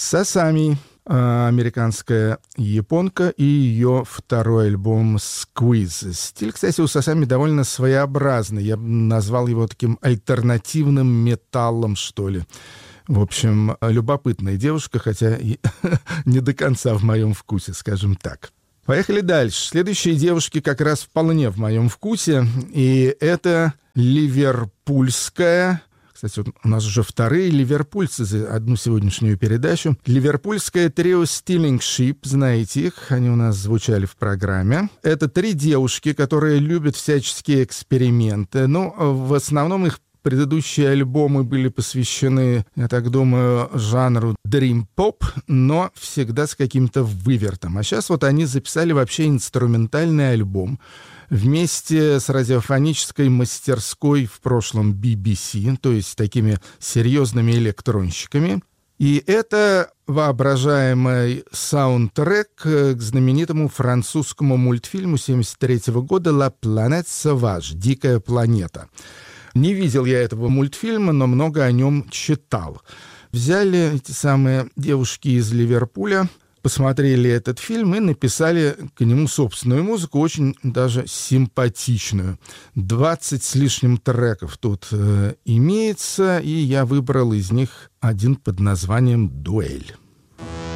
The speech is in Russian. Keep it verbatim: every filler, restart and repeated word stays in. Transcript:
Сасами, американская японка, и ее второй альбом «Squeeze». Стиль, кстати, у Сасами довольно своеобразный. Я бы назвал его таким альтернативным металлом, что ли. В общем, любопытная девушка, хотя и не до конца в моем вкусе, скажем так. Поехали дальше. Следующие девушки как раз вполне в моем вкусе. И это ливерпульская... Кстати, вот у нас уже вторые ливерпульцы за одну сегодняшнюю передачу. Ливерпульское трио Stealing Ship, знаете их, они у нас звучали в программе. Это три девушки, которые любят всяческие эксперименты. Ну, в основном их предыдущие альбомы были посвящены, я так думаю, жанру дрим-поп, но всегда с каким-то вывертом. А сейчас вот они записали вообще инструментальный альбом вместе с радиофонической мастерской в прошлом би би си, то есть такими серьезными электронщиками. И это воображаемый саундтрек к знаменитому французскому мультфильму семьдесят третьего года «La Planète Sauvage» — «Дикая планета». Не видел я этого мультфильма, но много о нем читал. Взяли эти самые девушки из Ливерпуля, посмотрели этот фильм и написали к нему собственную музыку, очень даже симпатичную. двадцать с лишним треков тут э, имеется, и я выбрал из них один под названием «Дуэль».